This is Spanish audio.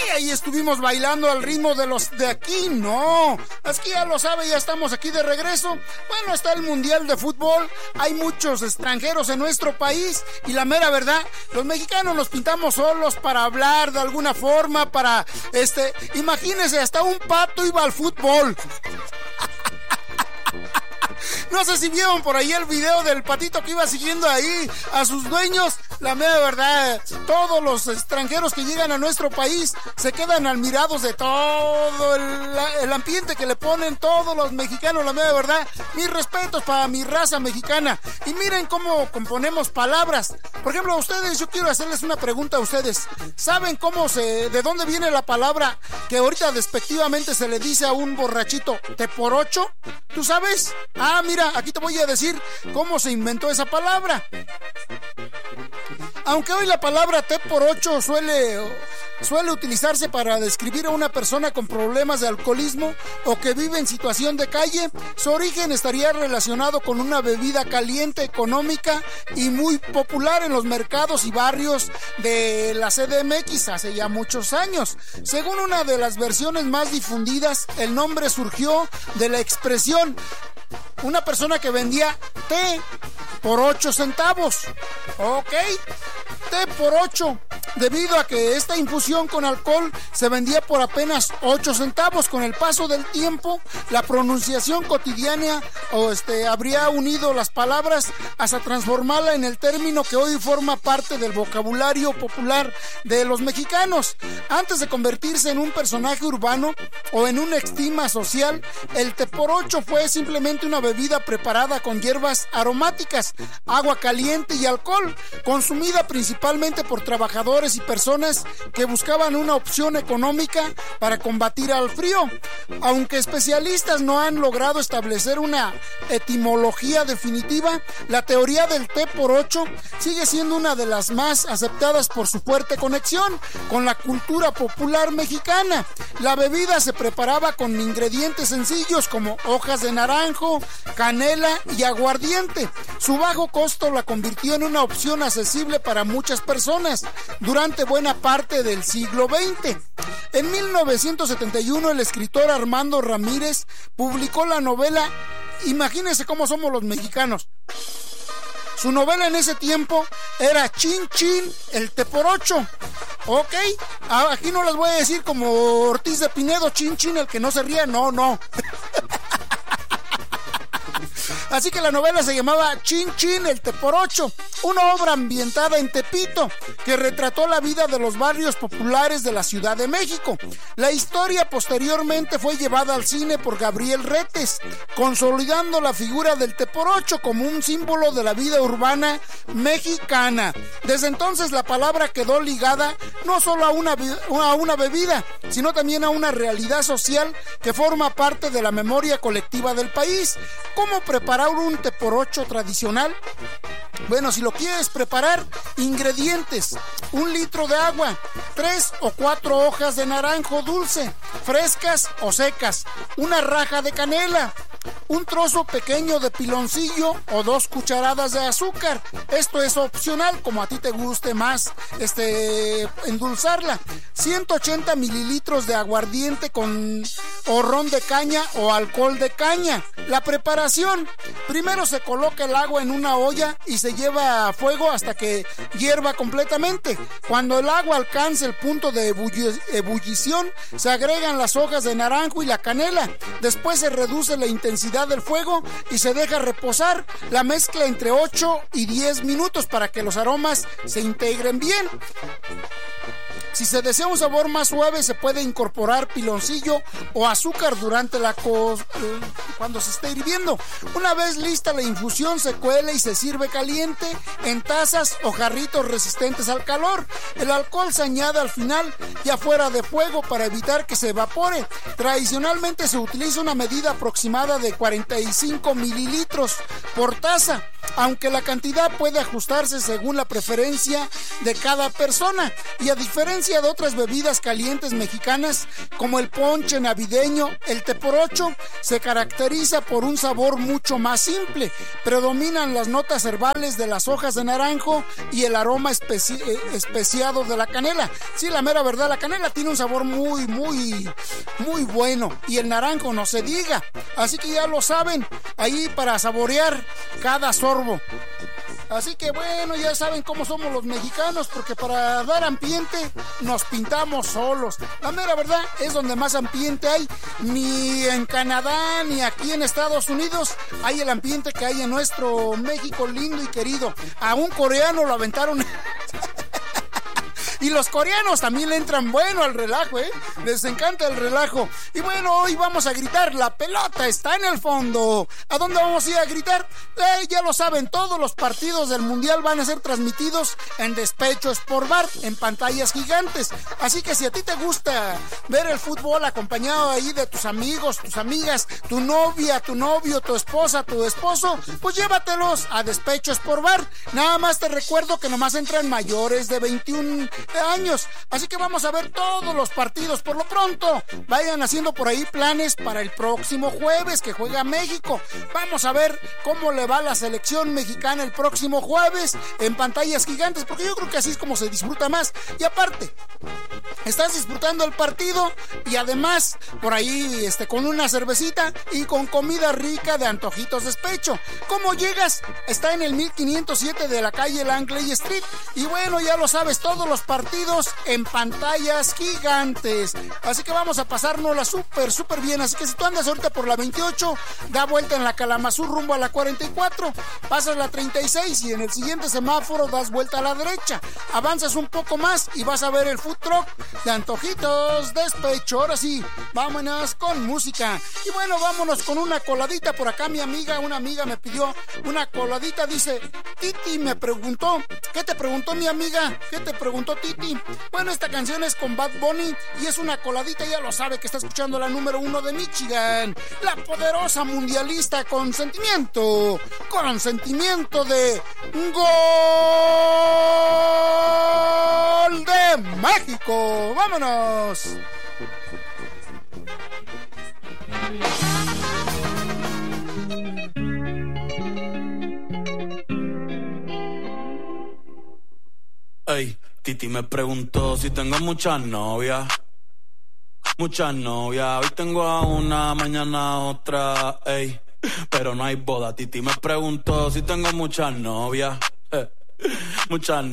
ahí estuvimos bailando al ritmo de los de aquí. No, es que ya lo sabe, ya estamos aquí de regreso. Bueno, está el Mundial de Fútbol, hay muchos extranjeros en nuestro país y la mera verdad, los mexicanos nos pintamos solos para hablar de alguna forma, para imagínense, hasta un pato iba al fútbol. No sé si vieron por ahí el video del patito que iba siguiendo ahí a sus dueños. La mera verdad, todos los extranjeros que llegan a nuestro país se quedan admirados de todo el ambiente que le ponen todos los mexicanos. La mera verdad, mis respetos para mi raza mexicana. Y miren cómo componemos palabras. Por ejemplo, a ustedes, yo quiero hacerles una pregunta a ustedes. ¿Saben de dónde viene la palabra que ahorita despectivamente se le dice a un borrachito, te por ocho? ¿Tú sabes? Ah, mira, aquí te voy a decir cómo se inventó esa palabra. Aunque hoy la palabra T por 8 suele utilizarse para describir a una persona con problemas de alcoholismo o que vive en situación de calle, su origen estaría relacionado con una bebida caliente, económica y muy popular en los mercados y barrios de la CDMX hace ya muchos años. Según una de las versiones más difundidas, el nombre surgió de la expresión una persona que vendía té por 8 centavos. ¿Ok? Té por 8. Debido a que esta infusión con alcohol se vendía por apenas 8 centavos. Con el paso del tiempo, la pronunciación cotidiana habría unido las palabras hasta transformarla en el término que hoy forma parte del vocabulario popular de los mexicanos. Antes de convertirse en un personaje urbano o en una estima social, el té por 8 fue simplemente una bebida preparada con hierbas aromáticas, agua caliente y alcohol, consumida principalmente por trabajadores y personas que buscaban una opción económica para combatir al frío. Aunque especialistas no han logrado establecer una etimología definitiva, la teoría del té por 8 sigue siendo una de las más aceptadas por su fuerte conexión con la cultura popular mexicana. La bebida se preparaba con ingredientes sencillos como hojas de naranjo, canela y aguardiente. Su bajo costo la convirtió en una opción accesible para muchas personas durante buena parte del siglo XX. En 1971, el escritor Armando Ramírez publicó la novela Imagínense cómo somos los mexicanos. Su novela en ese tiempo era Chin Chin, el té por 8. Ok, aquí no les voy a decir como Ortiz de Pinedo, Chin Chin, el que no se ría, no. Así que la novela se llamaba Chin Chin, el té por 8, una obra ambientada en Tepito que retrató la vida de los barrios populares de la Ciudad de México. La historia posteriormente fue llevada al cine por Gabriel Retes, consolidando la figura del té por 8 como un símbolo de la vida urbana mexicana. Desde entonces la palabra quedó ligada no solo a una bebida, sino también a una realidad social que forma parte de la memoria colectiva del país. ¿Cómo preparar un té por 8 tradicional? Bueno, si lo quieres preparar, ingredientes: 1 litro de agua, 3 o 4 hojas de naranjo dulce, frescas o secas, una raja de canela, un trozo pequeño de piloncillo o 2 cucharadas de azúcar. Esto es opcional, como a ti te guste más endulzarla. 180 mililitros de aguardiente o ron de caña o alcohol de caña. La preparación: primero se coloca el agua en una olla y se lleva a fuego hasta que hierva completamente. Cuando el agua alcance el punto de ebullición, se agregan las hojas de naranjo y la canela. Después se reduce la intensidad del fuego y se deja reposar la mezcla entre 8 y 10 minutos para que los aromas se integren bien. Si se desea un sabor más suave, se puede incorporar piloncillo o azúcar durante cuando se esté hirviendo. Una vez lista la infusión, se cuela y se sirve caliente en tazas o jarritos resistentes al calor. El alcohol se añade al final, ya fuera de fuego, para evitar que se evapore. Tradicionalmente se utiliza una medida aproximada de 45 mililitros por taza. aunque la cantidad puede ajustarse según la preferencia de cada persona. Y a diferencia de otras bebidas calientes mexicanas, como el ponche navideño, el té por ocho se caracteriza por un sabor mucho más simple. Predominan las notas herbales de las hojas de naranjo y el aroma especiado de la canela. Sí, la mera verdad, la canela tiene un sabor muy bueno, y el naranjo no se diga. Así que ya lo saben, ahí para saborear cada sorbo. Así que bueno, ya saben cómo somos los mexicanos, porque para dar ambiente nos pintamos solos. La mera verdad es donde más ambiente hay. Ni en Canadá ni aquí en Estados Unidos hay el ambiente que hay en nuestro México lindo y querido. A un coreano lo aventaron. Y los coreanos también le entran bueno al relajo, les encanta el relajo. Y bueno, hoy vamos a gritar, la pelota está en el fondo. ¿A dónde vamos a ir a gritar? Ya lo saben, todos los partidos del Mundial van a ser transmitidos en Despecho Sport Bar, en pantallas gigantes. Así que si a ti te gusta ver el fútbol acompañado ahí de tus amigos, tus amigas, tu novia, tu novio, tu esposa, tu esposo, pues llévatelos a Despecho Sport Bar. Nada más te recuerdo que nomás entran mayores de 21 años, así que vamos a ver todos los partidos. Por lo pronto, vayan haciendo por ahí planes para el próximo jueves que juega México. Vamos a ver cómo le va a la selección mexicana el próximo jueves en pantallas gigantes, porque yo creo que así es como se disfruta más. Y aparte, estás disfrutando el partido y además por ahí con una cervecita y con comida rica de Antojitos Despecho. ¿Cómo llegas? Está en el 1507 de la calle Langley Street. Y bueno, ya lo sabes, todos los partidos en pantallas gigantes. Así que vamos a pasárnosla súper bien. Así que si tú andas ahorita por la 28, da vuelta en la Kalamazoo rumbo a la 44, pasas la 36 y en el siguiente semáforo das vuelta a la derecha. Avanzas un poco más y vas a ver el food truck de Antojitos Despecho. Ahora sí, vámonos con música. Y bueno, vámonos con una coladita por acá. Una amiga me pidió una coladita. Dice, Titi me preguntó. ¿Qué te preguntó mi amiga? ¿Qué te preguntó Titi? Bueno, esta canción es con Bad Bunny y es una coladita, ya lo sabe, que está escuchando la número 1 de Michigan, la poderosa mundialista con sentimiento de gol de México. ¡Vámonos! Ey, Titi me preguntó si tengo muchas novias. Hoy tengo a una, mañana a otra, ey. Pero no hay boda. Titi me preguntó si tengo muchas novias. Muchas